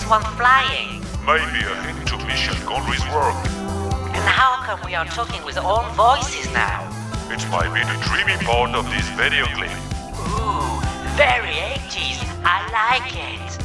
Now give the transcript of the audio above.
this one flying? Maybe a hint to Michel Gondry's work. And how come we are talking with our own voices now? It might be the dreamy part of this video clip. Ooh, very 80s. I like it.